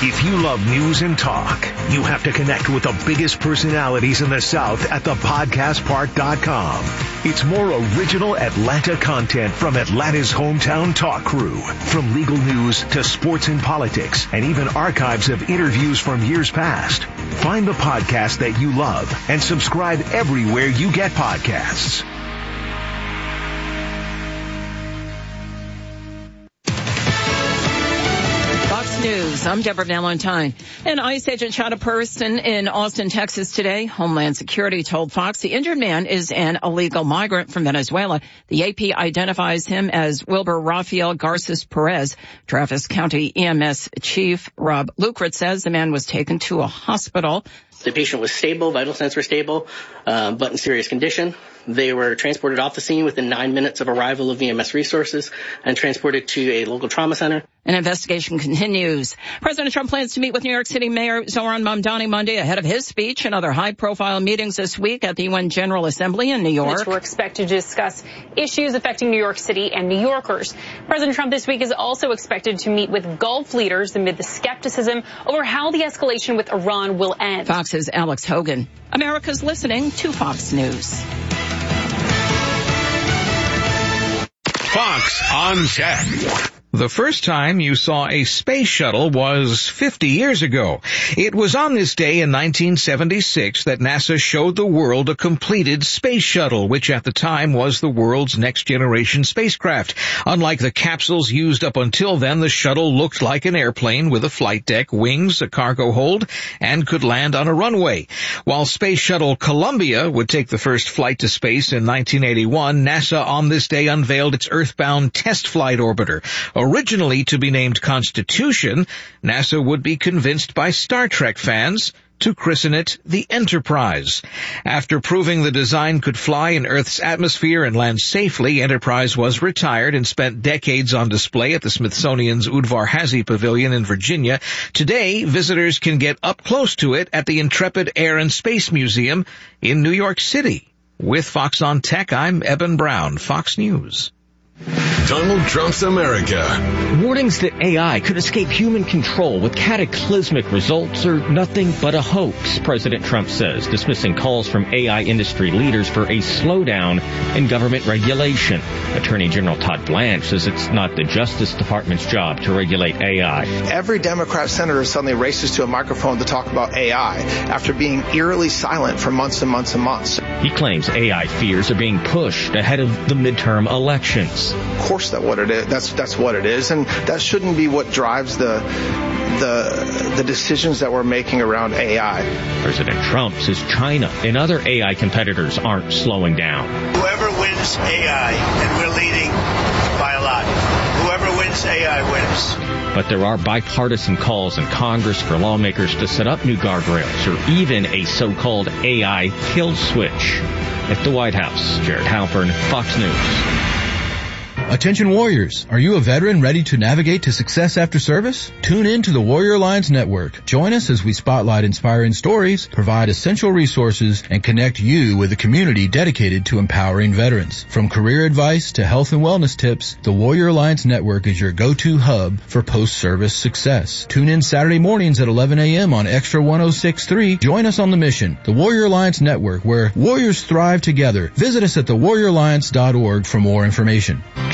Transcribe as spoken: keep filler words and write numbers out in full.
If you love news and talk, you have to connect with the biggest personalities in the South at the podcast park dot com. It's more original Atlanta content from Atlanta's hometown talk crew. From legal news to sports and politics, and even archives of interviews from years past. Find the podcast that you love and subscribe everywhere you get podcasts. News. I'm Deborah Valentine. An ICE agent shot a person in Austin, Texas today. Homeland Security told Fox the injured man is an illegal migrant from Venezuela. The A P identifies him as Wilbur Rafael Garces Perez. Travis County E M S Chief Rob Lucret says the man was taken to a hospital. The patient was stable, vital signs were stable, um, but in serious condition. They were transported off the scene within nine minutes of arrival of V M S resources and transported to a local trauma center. An investigation continues. President Trump plans to meet with New York City Mayor Zohran Mamdani Monday ahead of his speech and other high-profile meetings this week at the U N General Assembly in New York. We're expected to discuss issues affecting New York City and New Yorkers. President Trump this week is also expected to meet with Gulf leaders amid the skepticism over how the escalation with Iran will end. Fox's Alex Hogan. America's listening to Fox News. Fox on Tech. The first time you saw a space shuttle was fifty years ago. It was on this day in nineteen seventy-six that NASA showed the world a completed space shuttle, which at the time was the world's next-generation spacecraft. Unlike the capsules used up until then, the shuttle looked like an airplane with a flight deck, wings, a cargo hold, and could land on a runway. While Space Shuttle Columbia would take the first flight to space in nineteen eighty-one, NASA on this day unveiled its Earthbound test flight orbiter. Originally to be named Constitution, NASA would be convinced by Star Trek fans to christen it the Enterprise. After proving the design could fly in Earth's atmosphere and land safely, Enterprise was retired and spent decades on display at the Smithsonian's Udvar-Hazy Pavilion in Virginia. Today, visitors can get up close to it at the Intrepid Air and Space Museum in New York City. With Fox on Tech, I'm Eben Brown, Fox News. Donald Trump's America. Warnings that A I could escape human control with cataclysmic results are nothing but a hoax, President Trump says, dismissing calls from A I industry leaders for a slowdown in government regulation. Attorney General Todd Blanche says it's not the Justice Department's job to regulate A I. Every Democrat senator suddenly races to a microphone to talk about A I after being eerily silent for months and months and months. He claims A I fears are being pushed ahead of the midterm elections. Of course, that what it is. That's that's what it is, and that shouldn't be what drives the the the decisions that we're making around A I. President Trump says China and other A I competitors aren't slowing down. Whoever wins A I, and we're leading by a lot. Whoever wins A I wins. But there are bipartisan calls in Congress for lawmakers to set up new guardrails or even a so-called A I kill switch. At the White House, Jared Halpern, Fox News. Attention Warriors, are you a veteran ready to navigate to success after service? Tune in to the Warrior Alliance Network. Join us as we spotlight inspiring stories, provide essential resources, and connect you with a community dedicated to empowering veterans. From career advice to health and wellness tips, the Warrior Alliance Network is your go-to hub for post-service success. Tune in Saturday mornings at eleven a.m. on Extra one oh six point three. Join us on the mission, the Warrior Alliance Network, where warriors thrive together. Visit us at the warrior alliance dot org for more information.